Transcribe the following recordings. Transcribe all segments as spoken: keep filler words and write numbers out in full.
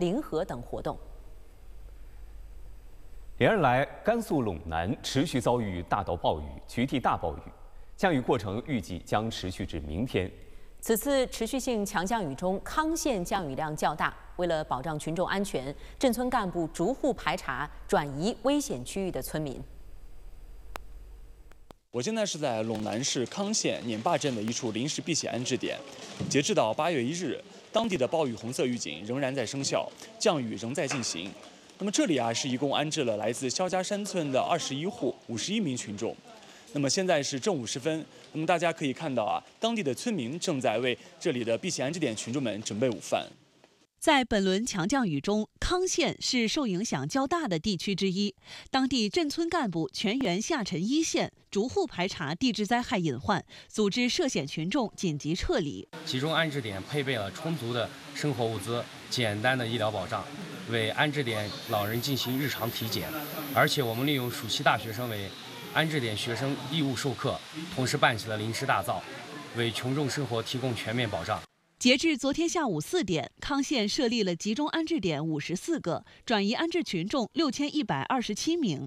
零核等活动。 连日来，甘肃陇南持续遭遇大到暴雨、局地大暴雨，降雨过程预计将持续至明天。 此次持续性强降雨中，康县降雨量较大。为了保障群众安全，镇村干部逐户排查，转移危险区域的村民。 我现在是在陇南市康县碾坝镇的一处临时避险安置点。截至到八月一日，当地的暴雨红色预警仍然在生效，降雨仍在进行。那么这里啊，是一共安置了来自肖家山村的二十一户、五十一名群众。那么现在是正午时分，那么大家可以看到啊，当地的村民正在为这里的避险安置点群众们准备午饭。 在本轮强降雨中，康县是受影响较大的地区之一。当地镇村干部全员下沉一线，逐户排查地质灾害隐患，组织涉险群众紧急撤离。 集中安置点配备了充足的生活物资、简单的医疗保障，为安置点老人进行日常体检。而且我们利用暑期大学生为安置点学生义务授课，同时办起了临时大灶，为群众生活提供全面保障。 截至昨天下午四点，康县设立了集中安置点五十四个，转移安置群众六千一百二十七名。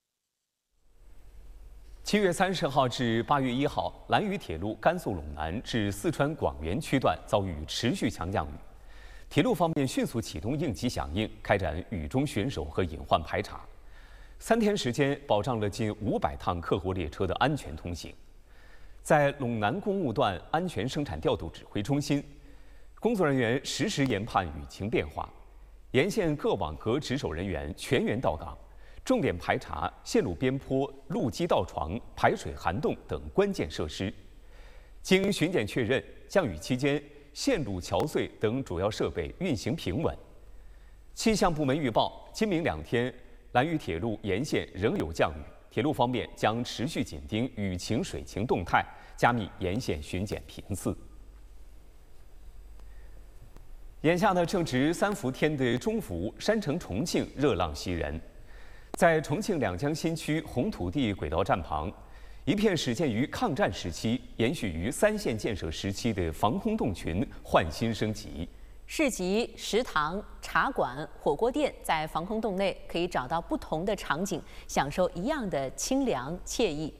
七月三十号至八月一号，兰渝铁路甘肃陇南至四川广元区段遭遇持续强降雨，铁路方面迅速启动应急响应，开展雨中巡守和隐患排查。三天时间，保障了近五百趟客货列车的安全通行。在陇南公务段安全生产调度指挥中心，工作人员实时研判雨情变化，沿线各网格值守人员全员到岗，重点排查线路边坡、路基道床、排水涵洞等关键设施。经巡检确认，降雨期间线路、桥隧等主要设备运行平稳。气象部门预报，今明两天，兰渝铁路沿线仍有降雨，铁路方面将持续紧盯雨情、水情动态，加密沿线巡检频次。眼下呢，正值三伏天的中伏，山城重庆热浪袭人。在重庆两江新区红土地轨道站旁，一片始建于抗战时期、延续于三线建设时期的防空洞群焕新升级。 市集、食堂、茶馆、火锅店在防空洞内可以找到不同的场景，享受一样的清凉惬意。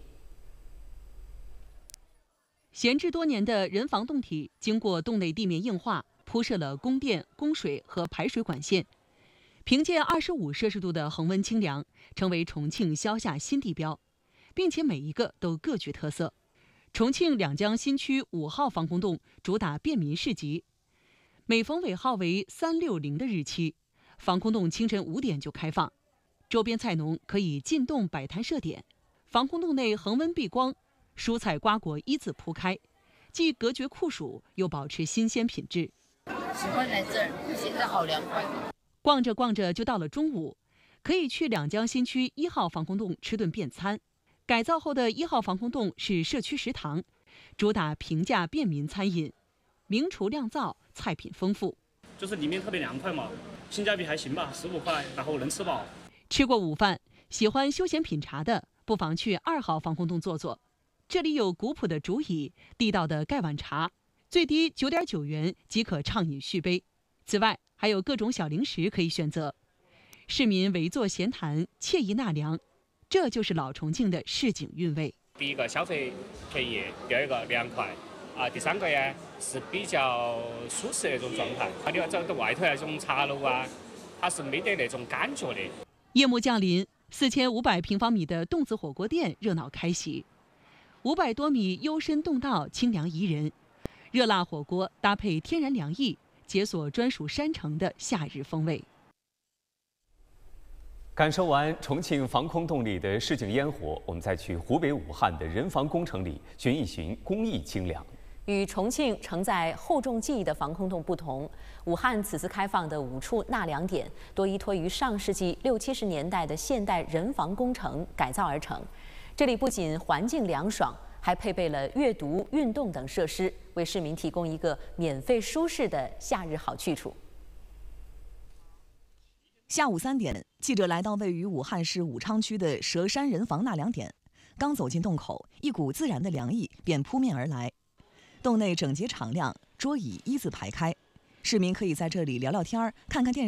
闲置多年的人防洞体，经过洞内地面硬化，铺设了供电、供水和排水管线。凭借二十五摄氏度的恒温清凉，成为重庆消夏新地标，并且每一个都各具特色。重庆两江新区五号防空洞主打便民市集，每逢尾号为三六零的日期，防空洞清晨五点就开放，周边菜农可以进洞摆摊设点。防空洞内恒温避光，蔬菜瓜果依次铺开，既隔绝酷暑，又保持新鲜品质。 喜欢来这儿，现在好凉快。 逛着逛着就到了中午，可以去两江新区一号防空洞吃顿便餐。改造后的一号防空洞是社区食堂，主打平价便民餐饮，明厨亮灶，菜品丰富。 就是里面特别凉快嘛，性价比还行吧，十五块，然后能吃饱。 吃过午饭，喜欢休闲品茶的，不妨去二号防空洞坐坐。这里有古朴的竹椅、地道的盖碗茶，最低九点九元即可畅饮续杯。此外，还有各种小零食可以选择。市民围坐闲谈，惬意纳凉，这就是老重庆的市井韵味。 第一个消费便宜，第二个凉快，啊，第三个呀是比较舒适的那种状态。啊，你要走到外头那种茶楼啊，它是没得那种感觉的。 夜幕降临，四千五百平方米的洞子火锅店热闹开席。五百多米幽深洞道，清凉宜人。热辣火锅搭配天然凉意，解锁专属山城的夏日风味。 感受完重庆防空洞里的市井烟火，我们再去湖北武汉的人防工程里寻一寻工艺精良。 与重庆承载厚重记忆的防空洞不同，武汉此次开放的五处纳凉点多依托于上世纪六七十年代的现代人防工程改造而成。这里不仅环境凉爽，还配备了阅读、运动等设施，为市民提供一个免费舒适的夏日好去处。 下午三点，记者来到位于武汉市武昌区的佘山人防纳凉点。刚走进洞口，一股自然的凉意便扑面而来。洞内整洁敞亮，桌椅一字排开，市民可以在这里聊聊天儿、看看电视。